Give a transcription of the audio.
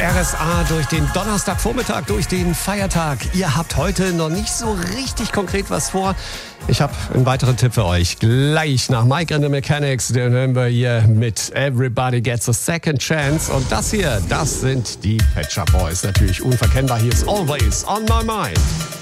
RSA durch den Donnerstagvormittag, durch den Feiertag. Ihr habt heute noch nicht so richtig konkret was vor. Ich habe einen weiteren Tipp für euch. Gleich nach Mike and the Mechanics, den hören wir hier mit Everybody Gets a Second Chance. Und das hier, das sind die Pet Shop Boys. Natürlich unverkennbar. Hier ist Always on My Mind.